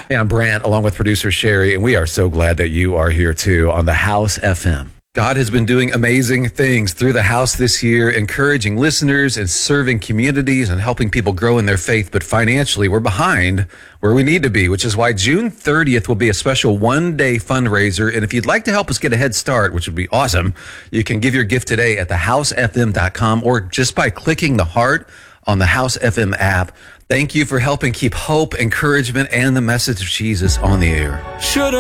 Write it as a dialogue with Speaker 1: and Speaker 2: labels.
Speaker 1: Hey, I'm Brant, along with producer Sherry, and we are so glad that you are here too on the House FM. God has been doing amazing things through the house this year, encouraging listeners and serving communities and helping people grow in their faith. But financially, we're behind where we need to be, which is why June 30th will be a special one-day fundraiser. And if you'd like to help us get a head start, which would be awesome, you can give your gift today at thehousefm.com or just by clicking the heart on the House FM app. Thank you for helping keep hope, encouragement, and the message of Jesus on the air.